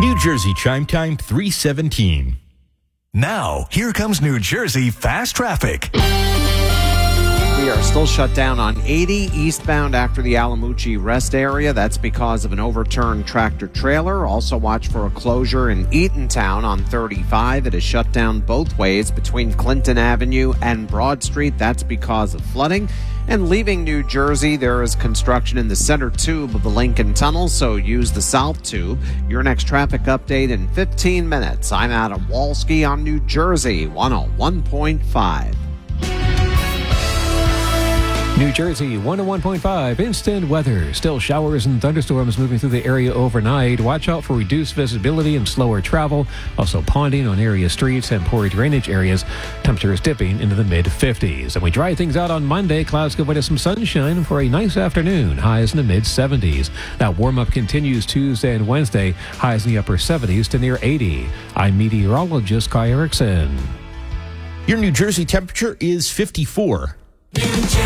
New Jersey Chime Time 3:17. Now, here comes New Jersey Fast Traffic. We are still shut down on 80 eastbound after the Alamucci rest area. That's because of an overturned tractor trailer. Also watch for a closure in Eatontown on 35. It is shut down both ways between Clinton Avenue and Broad Street. That's because of flooding. And leaving New Jersey, there is construction in the center tube of the Lincoln Tunnel, so use the south tube. Your next traffic update in 15 minutes. I'm Adam Walski on New Jersey 101.5. New Jersey 101.5 instant weather. Still showers and thunderstorms moving through the area overnight. Watch out for reduced visibility and slower travel. Also ponding on area streets and poor drainage areas. Temperatures dipping into the mid-50s. And we dry things out on Monday. Clouds give way to some sunshine for a nice afternoon. Highs in the mid-70s. That warm-up continues Tuesday and Wednesday. Highs in the upper 70s to near 80. I'm meteorologist Kai Erickson. Your New Jersey temperature is 54.